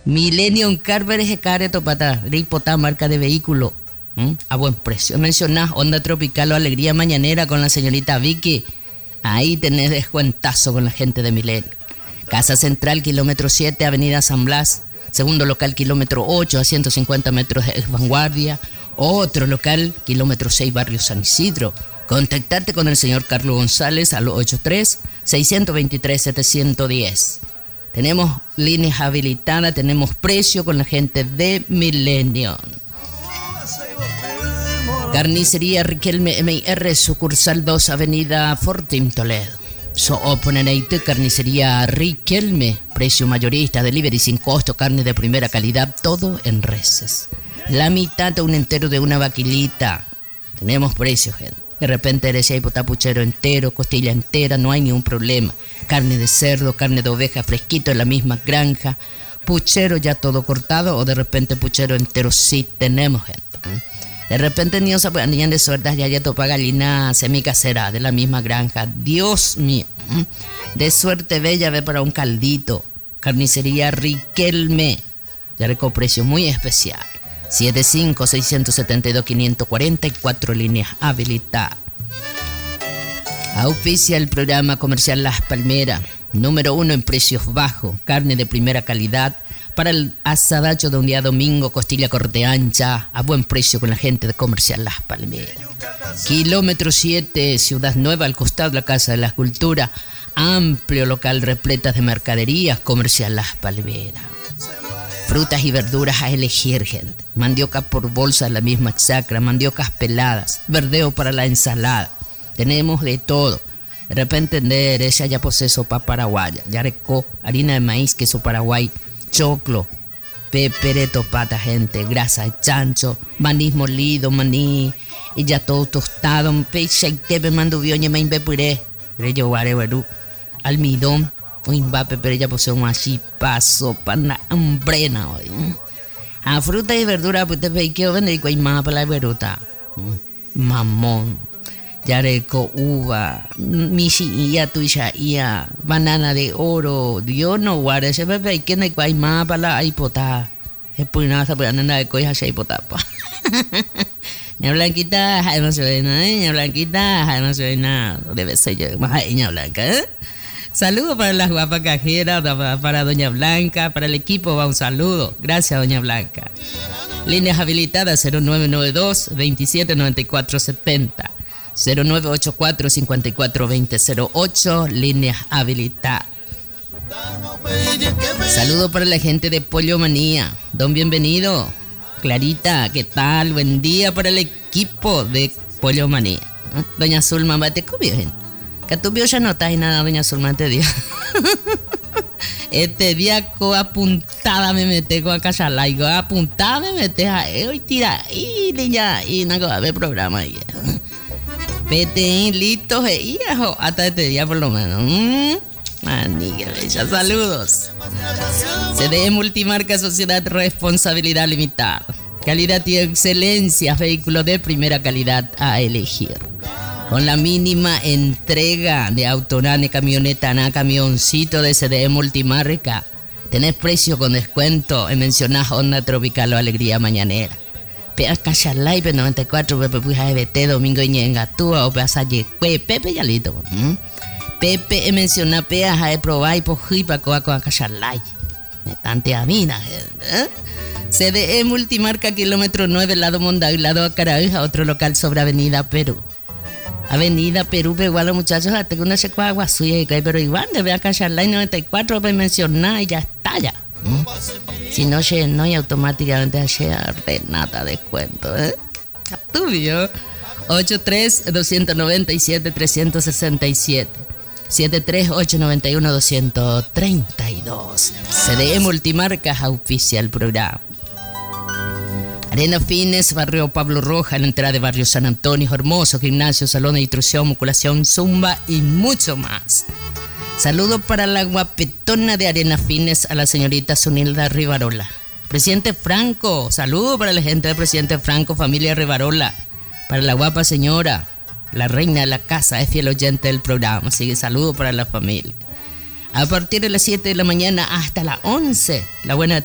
Millennium Carver es care topata, ripota marca de vehículo. A buen precio. Mencionás Onda Tropical o Alegría Mañanera con la señorita Vicky. Ahí tenés descuentazo con la gente de Milenio. Casa Central, kilómetro 7, Avenida San Blas. Segundo local, kilómetro 8, a 150 metros de Vanguardia. Otro local, kilómetro 6, barrio San Isidro. Contactarte con el señor Carlos González al 83-623-710. Tenemos líneas habilitadas, tenemos precio con la gente de Milenio. Carnicería Riquelme MIR, sucursal 2, Avenida Fortín, Toledo. Oponeneite, Carnicería Riquelme, precio mayorista, delivery sin costo, carne de primera calidad, todo en reses. La mitad de un entero de una vaquilita. Tenemos precio, gente. De repente eres ahí puchero entero, costilla entera, no hay ningún problema. Carne de cerdo, carne de oveja fresquito en la misma granja. Puchero ya todo cortado o de repente puchero entero, sí tenemos, gente. De repente niños se pueden de suertas ya topa gallina semicasera de la misma granja. Dios mío. De suerte bella ve para un caldito. Carnicería Riquelme. Ya con precio muy especial. 75-672-544 líneas habilitadas. Auspicia el programa comercial Las Palmeras. Número 1 en precios bajos. Carne de primera calidad. Para el asadacho de un día domingo, costilla corte ancha, a buen precio con la gente de Comercial Las Palmeras. Kilómetro 7, Ciudad Nueva, al costado de la Casa de la Escultura. Amplio local repletas de mercaderías, Comercial Las Palmeras. Frutas y verduras a elegir, gente. Mandioca por bolsa, la misma chacra, mandiocas peladas, verdeo para la ensalada. Tenemos de todo. De repente, ella ya posee sopa paraguaya, yarecó, harina de maíz, queso paraguay, choclo, pepereto, pata, gente, grasa de chancho, maní molido, maní, y ya todo tostado, peixe y tepe mando vioña me impepuré, yo guareverú, almidón, un vape, pero ya posee un así paso, pana, hambrena hoy. A fruta y verdura, pues te peikeo vende y cuaimá para la veruta, mamón, yareco, uva, mishi, tuisha, banana de oro, Dios no guarde, se ve que no hay más para la hipotá. Es por nada, para nada de coisa, se hipotá. Ña Blanquita, Jaime Suena, Ña Blanquita, Jaime Suena, debe ser yo, más Ña Blanca, Saludos para las guapas cajeras, para Doña Blanca, para el equipo va un saludo. Gracias, Doña Blanca. Líneas habilitadas 0992-279470. 0984-542008, líneas habilitadas. Saludo para la gente de Pollo Manía. Don bienvenido. Clarita, ¿qué tal? Buen día para el equipo de Pollo Manía. Doña Zulma, ¿te comió, gente? Que tu ya no estás y nada, Doña Zulma, te dio. Este día con apuntada me mete con Acachalay, con apuntada me mete a hoy tira y niña y no va a ver programa ahí. Vete listo, hijo, hasta este día por lo menos. Maniguera, bella, saludos. CDE Multimarca Sociedad Responsabilidad Limitada. Calidad y excelencia, vehículos de primera calidad a elegir. Con la mínima entrega de autonane, camioneta, camioncito de CDE Multimarca. Tenés precio con descuento en mencionás Onda Tropical o Alegría Mañanera. Peas Cachalay, 94, Pepe Puja EBT, Domingo Iñengatúa, o Peas Ayecue, Pepe Yalito. Pepe menciona Peas a probar y pojipa coa con Cachalay. Me tante amina, CDE Multimarca, kilómetro 9, lado Mondag, lado Acaraíja, otro local sobre Avenida Perú. Avenida Perú, igual los muchachos, hasta que una se cuagua suya, pero igual de ver Cachalay 94, para mencionar y ya está ya. Si no, no y automáticamente se renata descuento, Captubio 83-297-367 73-891-232. CDE Multimarcas auspicia el programa. Arena Fines, barrio Pablo Roja, en la entrada de barrio San Antonio, Hermoso, gimnasio, salón de instrucción, musculación, zumba y mucho más. Saludo para la guapetona de Arena Fines, a la señorita Zunilda Rivarola. Presidente Franco, saludo para la gente de Presidente Franco, familia Rivarola. Para la guapa señora, la reina de la casa, es fiel oyente del programa, así que saludo para la familia. A partir de las 7 de la mañana hasta las 11, la buena